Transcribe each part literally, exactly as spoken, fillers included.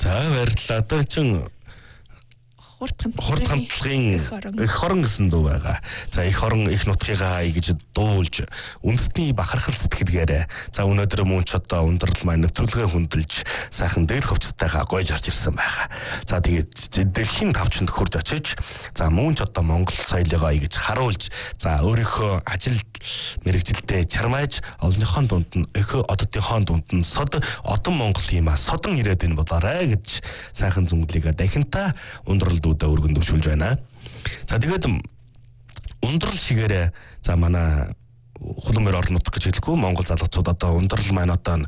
За баярлалаа. Одоо чинь хурд хамтлагын их хорон гэсэн дуу байгаа. За их хорон их нутгийнхаа гэж дуулж үндэсний бахархал сэтгэлгээрээ за өнөөдөр мөн ч одоо ундрал маань нэвтрүүлгээ хүндэлж сайхан дээл хөвчтойгоо гойж орж ирсэн байгаа. За тэгээд дэлхийн тавчанд хурж очиж за мөн ч одоо Монгол соёлыгоо гэж харуулж за өөрийнхөө ажил мэрэгжилтэд чармааж олонныхон дунд нь өхөө оддынхон дунд нь сод одон Монгол юм а содон ирээд энэ болоорой гэж сайхан зүнглийг дахинтаа ундрал дуудаа өргөн дэвшүүлж байна. За тэгээд ундрал шигээрээ за манай хулмөр орон нутг гэж хэлэхгүй Монгол залуучууд одоо ундрал маань одоо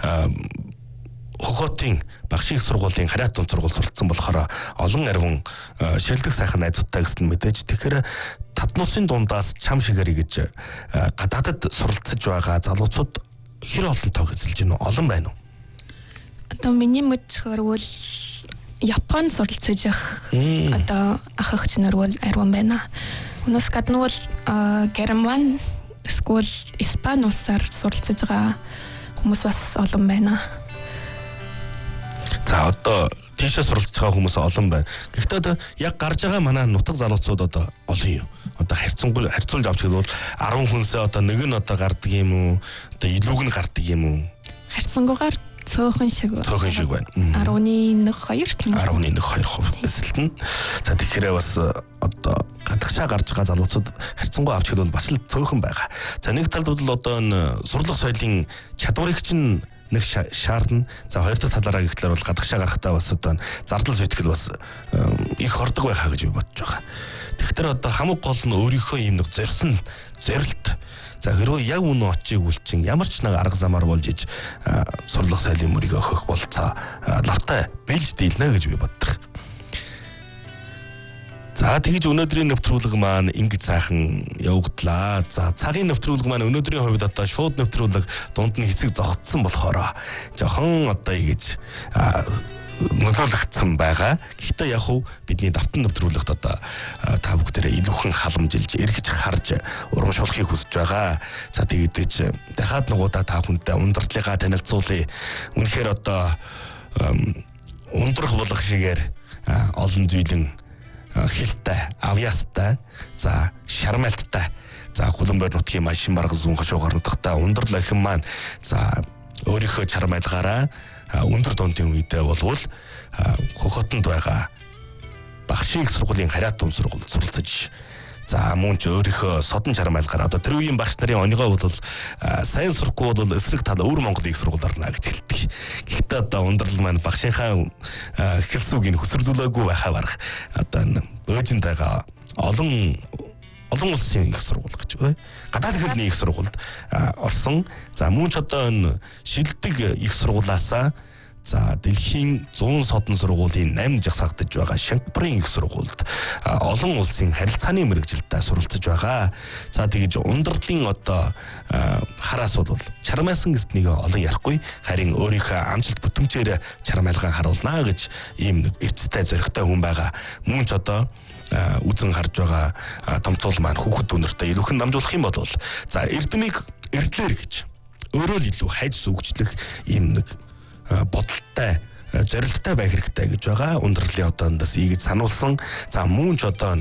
хохотын багшийн сургуулийн харьяат дунд сургууль суралцсан болохоор олон арвин шилдэг сайхан найзуудтай гэсэн мэдээж тэгэхээр татнуусын дундаас чам шигэрий гэж гадаадад суралцж байгаа залуучууд хэр олонтойг эзэлж гинэ олон байна уу? Одоо миний мэдхээр бол Японд суралцж явах одоо ах ах нар бол арван байна. Өнөөс гадна бол Герман скул Испани улсаар суралцж байгаа хүмүүс бас олон байна. За одоо тийшээ суралцж байгаа хүмүүс олон байна. Гэхдээ одоо яг гарч байгаа манай нутаг залуучууд одоо олон юм. Одоо харьцангуй харьцуулж авч хэлбэл арван хүнсээ одоо нэг нь одоо гардаг юм уу? Одоо илүүг нь гардаг юм уу? Харьцангуйгаар цөөхөн шиг байна. Цөөхөн шиг байна. арван нэг хоёр арван нэг хоёр хувь эсэлтэн. За тэгэхээр бас одоо гадагшаа гарч байгаа залуучууд харьцангуй авч хэлбэл бас л цөөхөн байгаа. За нэг талд бол одоо энэ сурлах соёлын чадварыг чинь нэг шаардна. За хоёр дахь талаараа гэхлээр бол гадагшаа гарахтаа бас одоо зардал зүйтгэл бас их хордог байхаа гэж би бодож байгаа. Тэгэхээр одоо хамаг гол нь өөрийнхөө юм нэг зорьсон зорилт. За хэрвээ яг үнэ очиг үлчин ямар ч нэг арга замаар болж иж сурлах соёлын мөрийг өгөх болцоо лавтай бэлж дийлнэ гэж би боддог. За тэгэж өнөөдрийн нэвтрүүлэг маань ингэж сайхан явагдлаа. За цагийн нэвтрүүлэг маань өнөөдрийн хувьд одоо шууд нэвтрүүлэг дунд нь хэцэг зогтсон болохоор жоохон одоо ингэж нөлөөлөгдсөн байгаа. Гэхдээ яг хуу бидний давтан нэвтрүүлэгт одоо та бүгдээрээ илүүхэн халамжилж, эргэж харж урамшуулахыг хүсэж байгаа. За тэгээд дахиад нугуудаа та бүхэнтэй ундралынхаа танилцуулъя. Үнэхээр одоо ундрах болох шигээр олон зүйлэн хилтэй, авьяастай, за шармалттай, за хулмбар нутгийн машин барга зүүн хошоо гарнуудтай ундрал ахин маань за өөрийнхөө чармайлгаараа өндөр дундын үедээ болвол хохотонд байгаа багшийн сургуулийн харьяат дунд сургууль суралцж за мөн ч өөрийнхөө содон чармайлгаар одоо тэр үеийн багш нарын онёгоо бол сайн сурахгүй бол эсрэг тал өвөр Монголын их сургууль орно гэж хэлдэг. Гэхдээ одоо ундрал маань багшийнхаа хэлсүүгийг хөсрөлүүлээгүй байхаа барах одоо бөөжинд байгаа олон олон улсын их сургууль гэж бай. Гадаад хэлний их сургуульд орсон. За мөн ч одоо энэ шилдэг их сургуулаасаа за дэлхийн зүүн содон сургуулийн намын жагсаагдж байгаа Шангапурын их сургуульд олон улсын харилцааны мэрэгжилтэй суралцж байгаа. За тэгэж ундралын одоо хараас бол чармайлсан гэснийг олон ярихгүй харин өөрийнхөө амжилт бүтэмжээр чармайлгаа харуулнаа гэж ийм нэг эцтэй зоригтой хүн байгаа. Мөн ч одоо үзэн харж байгаа томцоол маань хүүхэд өнөртөө илүүхэн намжуулах юм бол за эрдэмийг эрдлэр гэж өөрөө л илүү хайж сүгжлэх ийм нэг бодолтой зорилттой байх хэрэгтэй гэж байгаа. Ундралын одоондас ийгэж сануулсан. За мөн ч одоо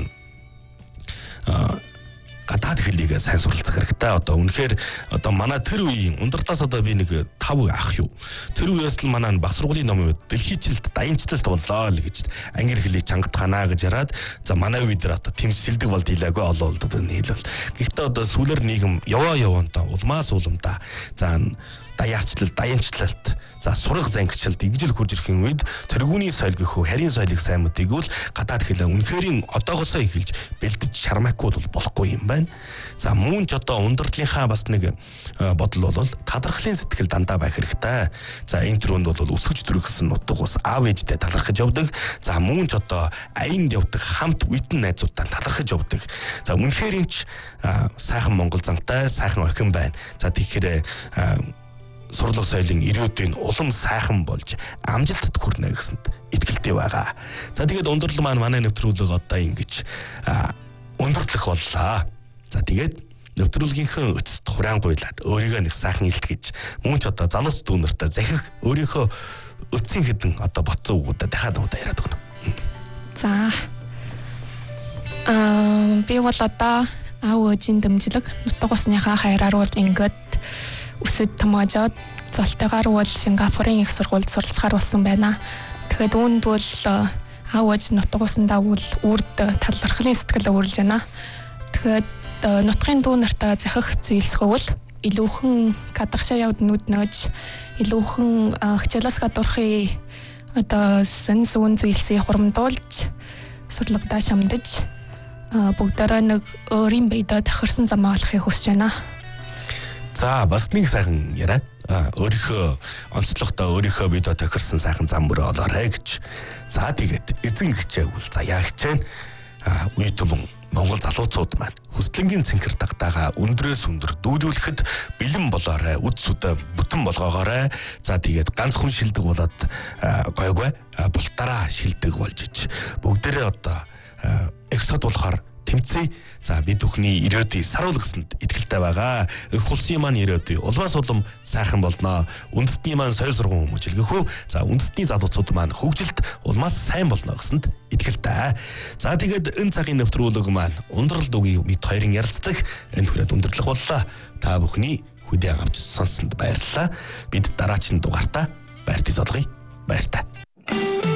гадаад хэлийг сайн суралцах хэрэгтэй. Одоо үнэхээр одоо манай тэр үеийн ундралаас одоо би нэг тав ах юу. Тэр үеэс л манай баг сургуулийн номын үед дэлхийчлэлт, даянчлалт боллоо л гэж англи хэлийг чангатханаа гэж яраад за манай үед дээр одоо тэмцэлдэг бол дийлээгүй олон болдод энэ хэлвэл. Гэхдээ одоо сүүлэр нийгэм яваа яваантаа улмаас уламдаа за даяарчлалт, даянчлалт, за сурах зангичилт игжил хурж ирэхин үед тэргүүний соёл гэхүү харийн соёлыг сайн мэдээгүй л гадаад хэлээ үнэхэрийн одоогоосоо эхэлж бэлдэж шармайхгүй бол болохгүй юм байна. За мөн ч одоо ундралынхаа бас нэг бодол бол талархлын сэтгэл дандаа байх хэрэгтэй. За энэ төрөнд бол өсгөж дүргсэн нутаг ус аав ээжтэй талархаж явдаг. За мөн ч одоо аянд явдаг хамт үйтэн найзуудтай талархаж явдаг. За үнэхээр энэ ч сайхан Монгол замтай сайхан охин байна. За тэгэхээр сурлах соёлын ирээдүйн улам сайхан болж амжилтад хүрнэ гэсэнд итгэлтэй байгаа. За тэгээд ундрал маань манай нэвтрүүлэг одоо ингэж өндөрлөх боллоо. За тэгээд нэвтрүүлгийнхээ өцөд хураангуйлаад өөрийгөө нэг сайхан илтгэж мөн ч одоо залууч дүүнэртэй захих өөрийнхөө өцсийн хэдэн одоо боцсон үгүүдэд дахиад удаа яриад өгнө. За. Аа би бол одоо аав ээжийн дэмжлэг нутаг усныхаа хайраар бол ингээд үсэд томоожоод золтойгоор бол Сингапурын их сургуульд суралцахаар болсон байна. Тэгэхэд үүнд бол аав ээж нутаг усандаа бол үрд талархлын сэтгэл өөрлөж байна. Тэгэхээр нутгийн дүү нартай захих зүйлсгөвөл илүүхэн гадагшаа явд нүд нөөж илүүхэн хичээлээс гадуурхыг одоо сэн сүн зүйлсийг хурамдуулж сурлагдаа шамдаж бүгдээрээ нэг өөрийн биедээ тахирсан замаа олохыг хүсэж байна. За бас нэг сайхан яриа. Өөрийнхөө онцлогтой өөрийнхөө биедээ тахирсан сайхан зам мөрөө олоорой гэж. За тэгээд эзэн хичээгүүл за яагч вэ? Үе төмөн Монгол залуучууд маань хүслэнгийн цэнхэр дагтаага өндрөөс өндөр дүүлүүлэхэд бэлэн болоорой, үд сүдэ бүтэн болгоогоорой. За тэгээд ганц хүн шилдэг болоод гойгүй бултараа шилдэг болж ич. Бүгдээрээ одоо эксод болохоор тэмцээ. За бид бүхний ирээдүйн саруулгасанд итгэлтэй байгаа. Эх улсын маань ирээдүй улмаас улам сайхан болно. Үндэстний маань соёл сургууль хүмүүжлэхүү. За үндэстний залуучууд маань хөгжилд улмаас сайн болно гэсэнд итгэлтэй. За тэгээд энэ цагийн нэвтрүүлэг маань ундрал дүгийн мэд хоёрын ярилцдаг энэ хүрээд өндөрлөх боллоо. Та бүхний хүлээн авч сонссонд баярлалаа. Бид дараагийн дугаартаа баяртай золгоё. Баяртай.